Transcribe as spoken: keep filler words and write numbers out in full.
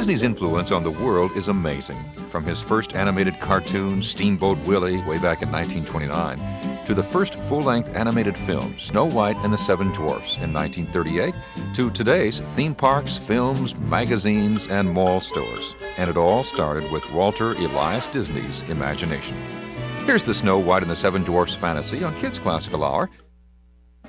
Disney's influence on the world is amazing. From his first animated cartoon, Steamboat Willie, way back in nineteen twenty-nine, to the first full-length animated film, Snow White and the Seven Dwarfs, in nineteen thirty-eight, to today's theme parks, films, magazines, and mall stores. And it all started with Walter Elias Disney's imagination. Here's the Snow White and the Seven Dwarfs fantasy on Kids Classical Hour,